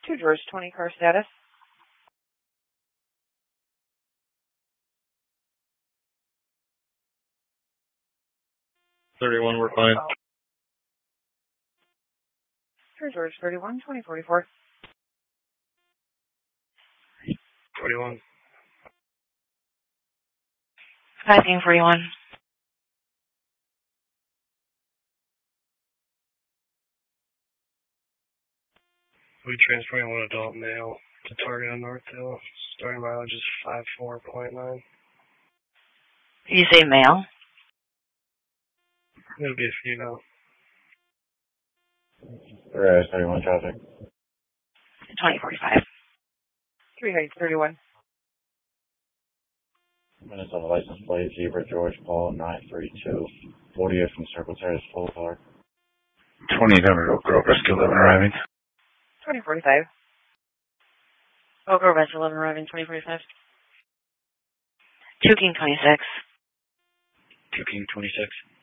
2 George 20 car status. 31, we're fine. 3 George 31, 2044. 41. 1941. We transporting one adult male to target on North Hill. Starting mileage is 54.9. You say male? It'll be a female. 31 traffic. 2045. 3 Heights 31. Minutes on the license plate, Zebra George Paul 932. 48 from Circle Terrace Boulevard. 2800 Oak Grove, Rescue 11 arriving. 2045. Oak Grove, Rescue 11 arriving, 2045. 2 King 26. 2 King 26.